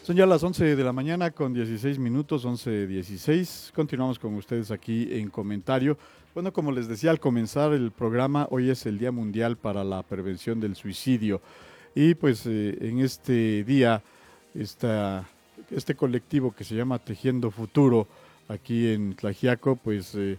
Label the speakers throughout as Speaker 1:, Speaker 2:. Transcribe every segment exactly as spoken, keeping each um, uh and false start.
Speaker 1: Son ya las once de la mañana con dieciséis minutos, once dieciséis. Continuamos con ustedes aquí en comentario. Bueno, como les decía al comenzar el programa, hoy es el Día Mundial para la Prevención del Suicidio. Y pues eh, en este día, esta, este colectivo que se llama Tejiendo Futuro, aquí en Tlaxiaco, pues eh,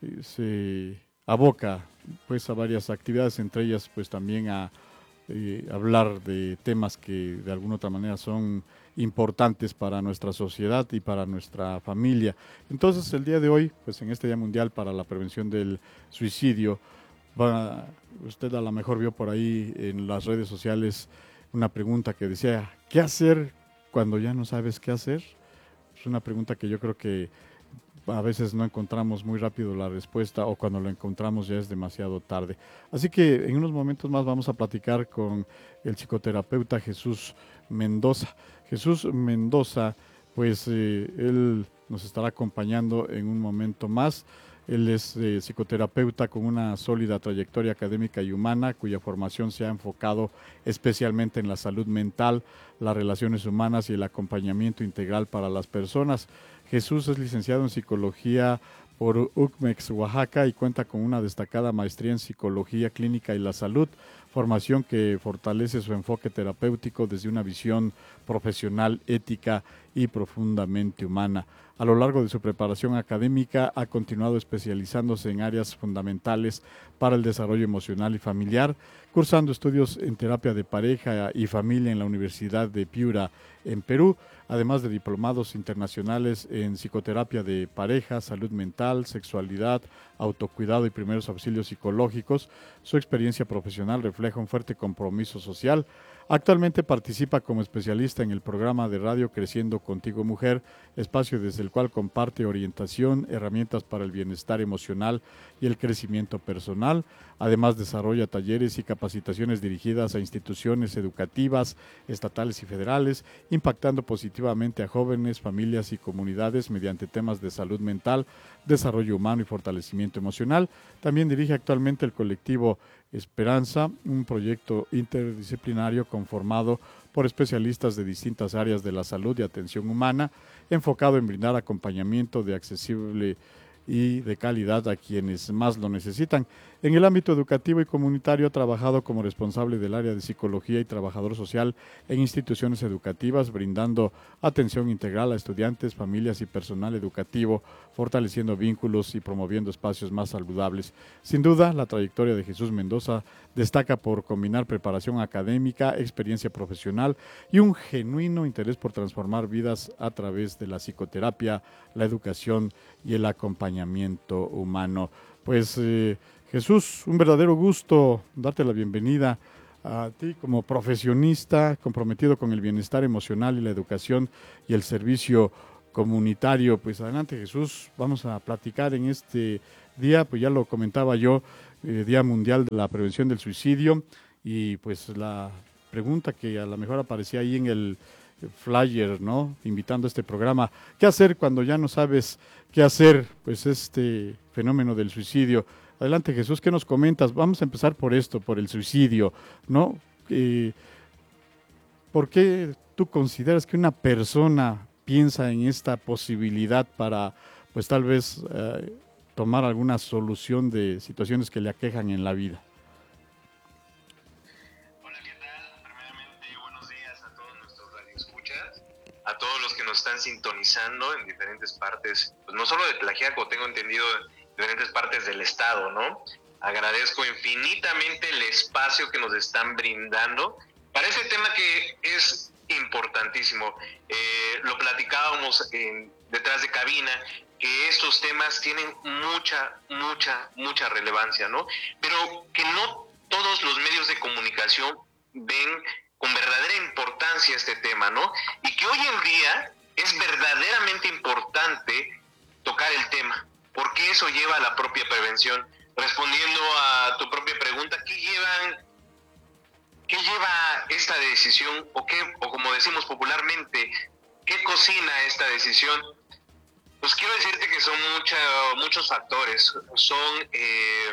Speaker 1: se aboca pues a varias actividades, entre ellas pues también a eh, hablar de temas que de alguna otra manera son importantes para nuestra sociedad y para nuestra familia. Entonces, el día de hoy, pues en este Día Mundial para la Prevención del Suicidio, va, usted a lo mejor vio por ahí en las redes sociales una pregunta que decía, ¿qué hacer cuando ya no sabes qué hacer? Es una pregunta que yo creo que a veces no encontramos muy rápido la respuesta o cuando lo encontramos ya es demasiado tarde. Así que en unos momentos más vamos a platicar con el psicoterapeuta Jesús Mendoza. Jesús Mendoza, pues eh, él nos estará acompañando en un momento más. Él es eh, psicoterapeuta con una sólida trayectoria académica y humana, cuya formación se ha enfocado especialmente en la salud mental, las relaciones humanas y el acompañamiento integral para las personas. Jesús es licenciado en psicología por U C M E X Oaxaca y cuenta con una destacada maestría en psicología clínica y la salud, formación que fortalece su enfoque terapéutico desde una visión profesional, ética y profundamente humana. A lo largo de su preparación académica ha continuado especializándose en áreas fundamentales para el desarrollo emocional y familiar, cursando estudios en terapia de pareja y familia en la Universidad de Piura, en Perú, además de diplomados internacionales en psicoterapia de pareja, salud mental, sexualidad, autocuidado y primeros auxilios psicológicos. Su experiencia profesional refleja un fuerte compromiso social. Actualmente participa como especialista en el programa de radio Creciendo Contigo Mujer, espacio desde el cual comparte orientación, herramientas para el bienestar emocional y el crecimiento personal. Además desarrolla talleres y capacitaciones dirigidas a instituciones educativas, estatales y federales, impactando positivamente a jóvenes, familias y comunidades mediante temas de salud mental, desarrollo humano y fortalecimiento emocional. También dirige actualmente el colectivo Esperanza, un proyecto interdisciplinario conformado por especialistas de distintas áreas de la salud y atención humana, enfocado en brindar acompañamiento de accesible y de calidad a quienes más lo necesitan. En el ámbito educativo y comunitario ha trabajado como responsable del área de psicología y trabajador social en instituciones educativas, brindando atención integral a estudiantes, familias y personal educativo, fortaleciendo vínculos y promoviendo espacios más saludables. Sin duda, la trayectoria de Jesús Mendoza destaca por combinar preparación académica, experiencia profesional y un genuino interés por transformar vidas a través de la psicoterapia, la educación y el acompañamiento humano. Pues eh, Jesús, un verdadero gusto darte la bienvenida a ti como profesionista comprometido con el bienestar emocional y la educación y el servicio comunitario. Pues adelante, Jesús, vamos a platicar en este día, pues ya lo comentaba yo, eh, Día Mundial de la Prevención del Suicidio, y pues la pregunta que a lo mejor aparecía ahí en el flyer, ¿no? Invitando a este programa, ¿qué hacer cuando ya no sabes qué hacer? Pues este fenómeno del suicidio. Adelante, Jesús, ¿qué nos comentas? Vamos a empezar por esto, por el suicidio, ¿no? Eh, ¿Por qué tú consideras que una persona piensa en esta posibilidad para, pues tal vez, eh, tomar alguna solución de situaciones que le aquejan en la vida?
Speaker 2: Hola, ¿qué tal? Primeramente, buenos días a todos nuestros radioescuchas, a todos los que nos están sintonizando en diferentes partes, pues no solo de Tlaxiaco, tengo entendido, en diferentes partes del estado, ¿no? Agradezco infinitamente el espacio que nos están brindando para ese tema que es importantísimo. Eh, lo platicábamos en, detrás de cabina, que estos temas tienen mucha, mucha, mucha relevancia, ¿no? Pero que no todos los medios de comunicación ven con verdadera importancia este tema, ¿no? Y que hoy en día es verdaderamente importante tocar el tema, porque eso lleva a la propia prevención. Respondiendo a tu propia pregunta, ¿qué llevan, qué lleva esta decisión, o qué, o como decimos popularmente, qué cocina esta decisión? Pues quiero decirte que son mucha, muchos factores, son eh,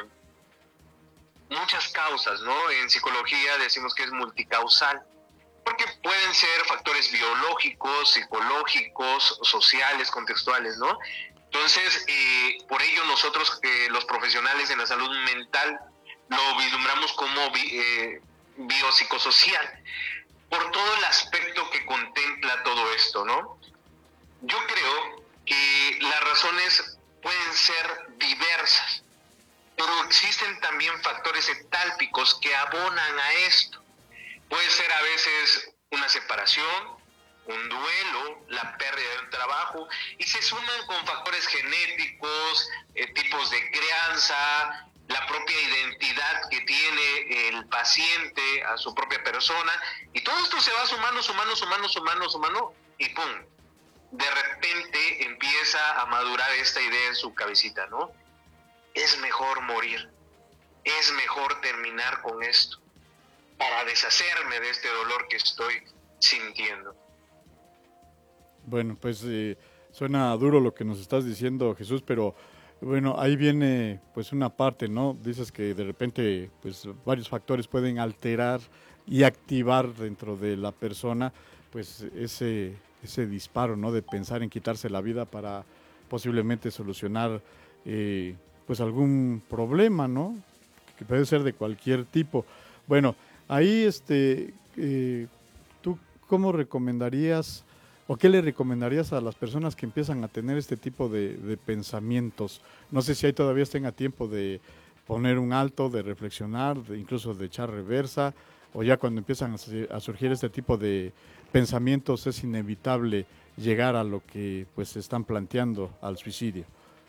Speaker 2: muchas causas, ¿no? En psicología decimos que es multicausal, porque pueden ser factores biológicos, psicológicos, sociales, contextuales, ¿no? Entonces, eh, por ello nosotros, eh, los profesionales en la salud mental, lo vislumbramos como bi, eh, biopsicosocial, por todo el aspecto que contempla todo esto, ¿no? Yo creo que las razones pueden ser diversas, pero existen también factores etálpicos que abonan a esto. Puede ser a veces una separación, un duelo, la pérdida de un trabajo, y se suman con factores genéticos, eh, tipos de crianza, la propia identidad que tiene el paciente a su propia persona, y todo esto se va sumando, sumando, sumando, sumando, sumando, y ¡pum! De repente empieza a madurar esta idea en su cabecita, ¿no? Es mejor morir, es mejor terminar con esto, para deshacerme de este dolor que estoy sintiendo.
Speaker 1: Bueno, pues eh, suena duro lo que nos estás diciendo, Jesús, pero bueno, ahí viene pues una parte, ¿no? Dices que de repente pues varios factores pueden alterar y activar dentro de la persona pues ese, ese disparo, ¿no? De pensar en quitarse la vida para posiblemente solucionar eh, pues algún problema, ¿no? Que puede ser de cualquier tipo. Bueno, ahí este, eh, ¿tú cómo recomendarías o qué le recomendarías a las personas que empiezan a tener este tipo de, de pensamientos? No sé si ahí todavía estén a tiempo de poner un alto, de reflexionar, de incluso de echar reversa, o ya cuando empiezan a, a surgir este tipo de pensamientos es inevitable llegar a lo que pues se están planteando, al suicidio.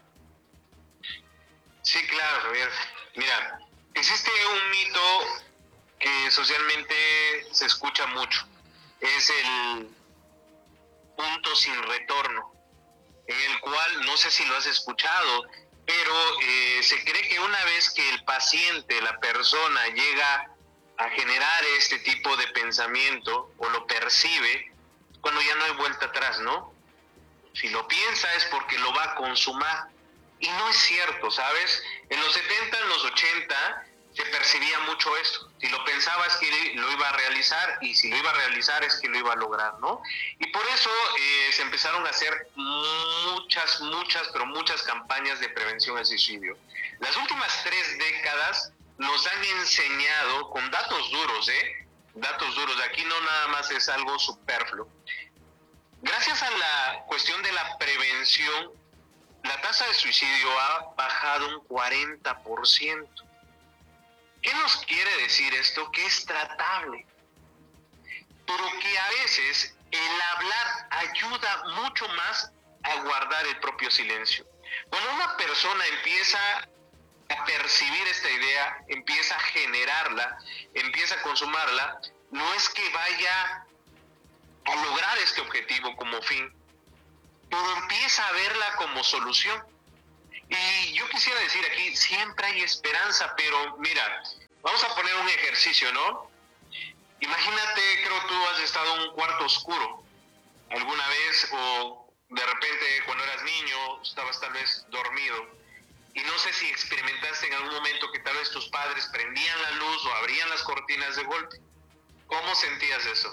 Speaker 2: Sí, claro, Javier. Mira, existe un mito que socialmente se escucha mucho. Es el punto sin retorno, en el cual, no sé si lo has escuchado, pero eh, se cree que una vez que el paciente, la persona, llega a generar este tipo de pensamiento o lo percibe, cuando ya no hay vuelta atrás, ¿no? Si lo piensa es porque lo va a consumar. Y no es cierto, ¿sabes? En los setenta, en los ochenta, se percibía mucho esto. Si lo pensaba es que lo iba a realizar, y si lo iba a realizar es que lo iba a lograr, ¿no? Y por eso eh, se empezaron a hacer muchas, muchas, pero muchas campañas de prevención al suicidio. Las últimas tres décadas nos han enseñado, con datos duros, ¿eh? Datos duros, aquí no nada más es algo superfluo. Gracias a la cuestión de la prevención, la tasa de suicidio ha bajado un cuarenta por ciento. ¿Qué nos quiere decir esto? Que es tratable, pero que a veces el hablar ayuda mucho más a guardar el propio silencio. Cuando una persona empieza a percibir esta idea, empieza a generarla, empieza a consumarla, no es que vaya a lograr este objetivo como fin, pero empieza a verla como solución. Y yo quisiera decir aquí, siempre hay esperanza, pero mira, vamos a poner un ejercicio, ¿no? Imagínate, creo que tú has estado en un cuarto oscuro alguna vez, o de repente cuando eras niño estabas tal vez dormido, y no sé si experimentaste en algún momento que tal vez tus padres prendían la luz o abrían las cortinas de golpe. ¿Cómo sentías eso?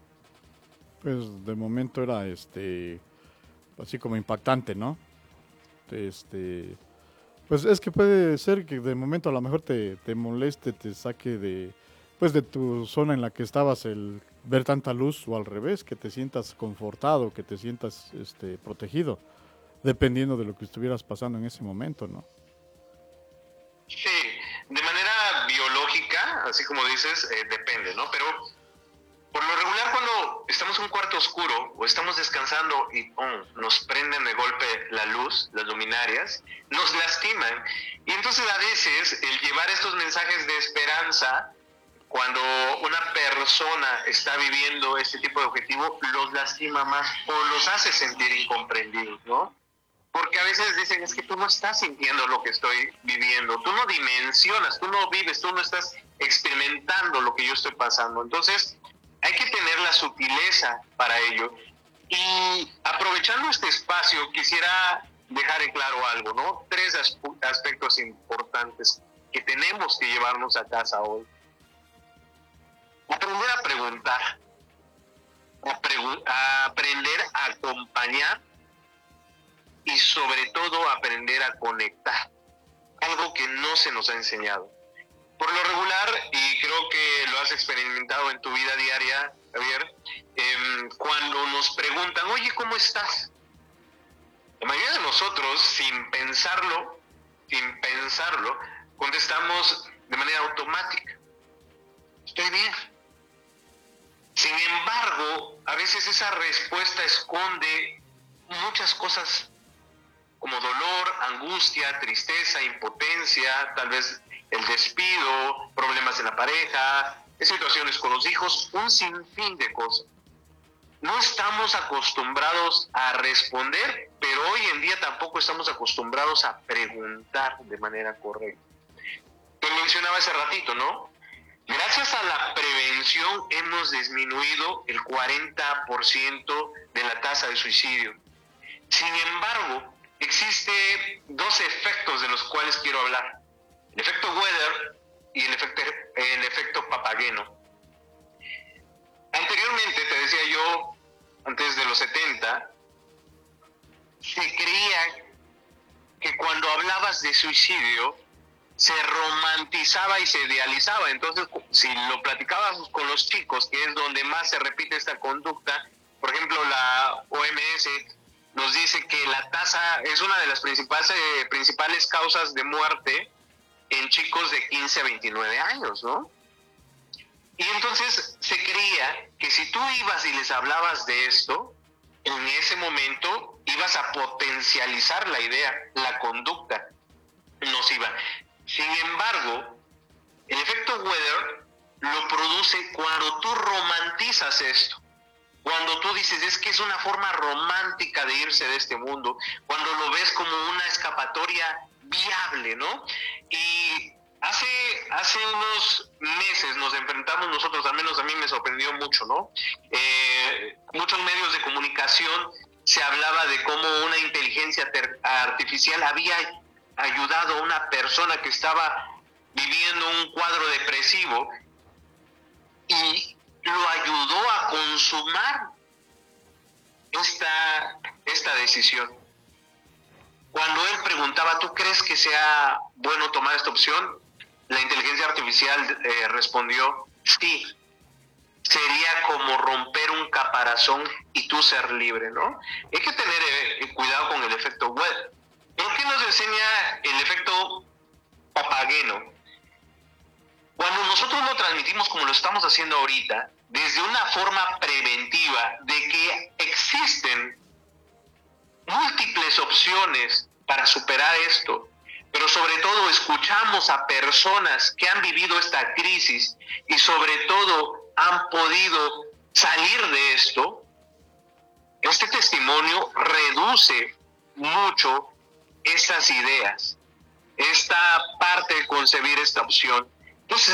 Speaker 1: Pues de momento era este así como impactante, ¿no? Este, pues es que puede ser que de momento a lo mejor te, te moleste, te saque de, pues de tu zona en la que estabas el ver tanta luz, o al revés, que te sientas confortado, que te sientas este, protegido, dependiendo de lo que estuvieras pasando en ese momento, ¿no?
Speaker 2: Sí, de manera biológica, así como dices, eh, depende, ¿no? Pero por lo regular, cuando estamos en un cuarto oscuro o estamos descansando y ¡pum!, nos prenden de golpe la luz, las luminarias, nos lastiman. Y entonces a veces el llevar estos mensajes de esperanza, cuando una persona está viviendo este tipo de objetivo, los lastima más o los hace sentir incomprendidos, ¿no? Porque a veces dicen, es que tú no estás sintiendo lo que estoy viviendo, tú no dimensionas, tú no vives, tú no estás experimentando lo que yo estoy pasando. Entonces, hay que tener la sutileza para ello. Y aprovechando este espacio, quisiera dejar en claro algo, ¿no? Tres aspectos importantes que tenemos que llevarnos a casa hoy. Aprender a preguntar. a aprender a acompañar y sobre todo aprender a conectar, algo que no se nos ha enseñado. Por lo regular, y creo que lo has experimentado en tu vida diaria, Javier, eh, cuando nos preguntan, oye, ¿cómo estás? La mayoría de nosotros, sin pensarlo, sin pensarlo, contestamos de manera automática, estoy bien. Sin embargo, a veces esa respuesta esconde muchas cosas como dolor, angustia, tristeza, impotencia, tal vez el despido, problemas en la pareja, situaciones con los hijos, un sinfín de cosas. No estamos acostumbrados a responder, pero hoy en día tampoco estamos acostumbrados a preguntar de manera correcta. Te mencionaba hace ratito, ¿no? Gracias a la prevención hemos disminuido el cuarenta por ciento de la tasa de suicidio. Sin embargo, existen dos efectos de los cuales quiero hablar. El efecto Weather y el efecto, el efecto Papageno. Anteriormente, te decía yo, antes de los setenta, se creía que cuando hablabas de suicidio, se romantizaba y se idealizaba. Entonces, si lo platicabas con los chicos, que es donde más se repite esta conducta, por ejemplo, la O M S nos dice que la tasa es una de las principales, eh, principales causas de muerte en chicos de quince a veintinueve años, ¿no? Y entonces se creía que si tú ibas y les hablabas de esto, en ese momento ibas a potencializar la idea, la conducta nociva. Sin embargo, el efecto Weather lo produce cuando tú romantizas esto. Cuando tú dices, es que es una forma romántica de irse de este mundo, cuando lo ves como una escapatoria viable, ¿no? Y hace, hace unos meses nos enfrentamos nosotros, al menos a mí me sorprendió mucho, ¿no? Eh, muchos medios de comunicación se hablaba de cómo una inteligencia ter- artificial había ayudado a una persona que estaba viviendo un cuadro depresivo y lo ayudó a consumar esta, esta decisión. Cuando él preguntaba, ¿tú crees que sea bueno tomar esta opción? La inteligencia artificial eh, respondió, sí, sería como romper un caparazón y tú ser libre, ¿no? Hay que tener eh, cuidado con el efecto Weather. ¿Pero qué nos enseña el efecto Papageno? Cuando nosotros lo transmitimos como lo estamos haciendo ahorita, desde una forma preventiva de que existen múltiples opciones para superar esto, pero sobre todo escuchamos a personas que han vivido esta crisis y sobre todo han podido salir de esto, este testimonio reduce mucho estas ideas, esta parte de concebir esta opción.